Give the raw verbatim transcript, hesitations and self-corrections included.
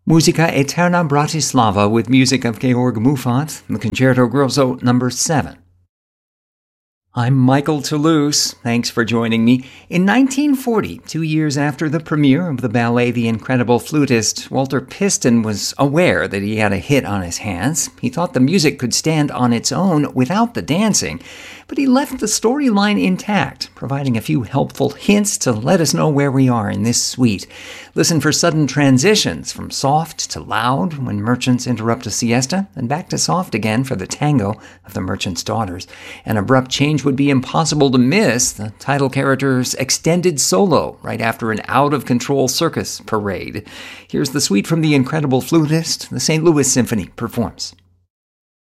Musica Eterna Bratislava with music of Georg Muffat, the Concerto Grosso number seven. I'm Michael Toulouse. Thanks for joining me. In nineteen forty, two years after the premiere of the ballet The Incredible Flutist, Walter Piston was aware that he had a hit on his hands. He thought the music could stand on its own without the dancing, but he left the storyline intact, providing a few helpful hints to let us know where we are in this suite. Listen for sudden transitions from soft to loud when merchants interrupt a siesta, and back to soft again for the tango of the merchant's daughters. An abrupt change would be impossible to miss, the title character's extended solo right after an out-of-control circus parade. Here's the suite from The Incredible Flutist, the Saint Louis Symphony performs.